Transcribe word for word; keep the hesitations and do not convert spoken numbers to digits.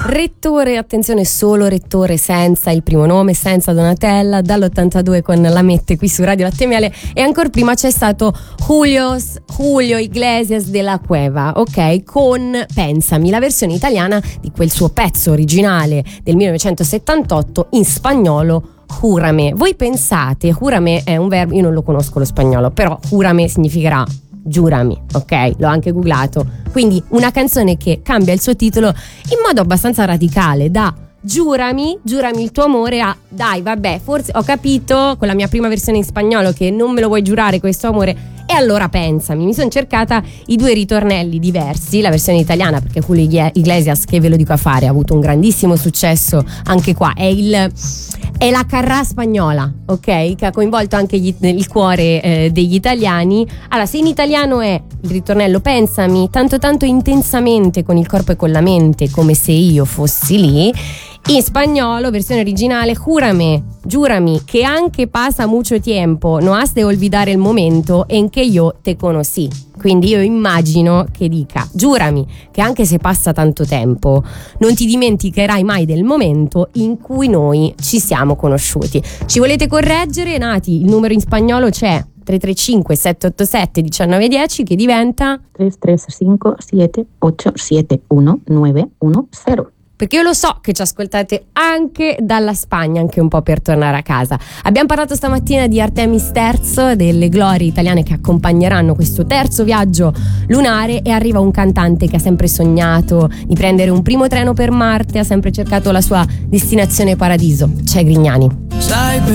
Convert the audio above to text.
Rettore, attenzione, solo Rettore, senza il primo nome, senza Donatella, dall'ottantadue con la Mette qui su Radio Latte e Miele. E ancora prima c'è stato Julio, Julio Iglesias de la Cueva, ok, con Pensami, la versione italiana di quel suo pezzo originale del millenovecentosettantotto in spagnolo, Júrame. Voi pensate, júrame è un verbo, io non lo conosco lo spagnolo, però júrame significherà giurami, ok? L'ho anche googlato. Quindi una canzone che cambia il suo titolo in modo abbastanza radicale, da giurami, giurami il tuo amore a dai vabbè, forse ho capito con la mia prima versione in spagnolo che non me lo vuoi giurare questo amore, e allora pensami. Mi sono cercata i due ritornelli diversi, la versione italiana, perché Julio Iglesias, che ve lo dico a fare, ha avuto un grandissimo successo anche qua, è il è la carrà spagnola, ok? Che ha coinvolto anche gli, il cuore eh, degli italiani. Allora, se in italiano è il ritornello pensami tanto tanto intensamente con il corpo e con la mente, come se io fossi lì, in spagnolo, versione originale, júrame, giurami que anche pasa mucho tiempo, no has de olvidar el momento en que yo te conocí. Quindi io immagino che dica giurami che anche se passa tanto tempo non ti dimenticherai mai del momento in cui noi ci siamo conosciuti. Ci volete correggere? Nati, il numero in spagnolo c'è tre tre cinque sette otto sette uno nove uno zero che diventa tre tre cinque sette otto sette uno nove uno zero. Perché io lo so che ci ascoltate anche dalla Spagna, anche un po' per tornare a casa. Abbiamo parlato stamattina di Artemis terzo, delle glorie italiane che accompagneranno questo terzo viaggio lunare, e arriva un cantante che ha sempre sognato di prendere un primo treno per Marte, ha sempre cercato la sua destinazione paradiso. C'è Grignani.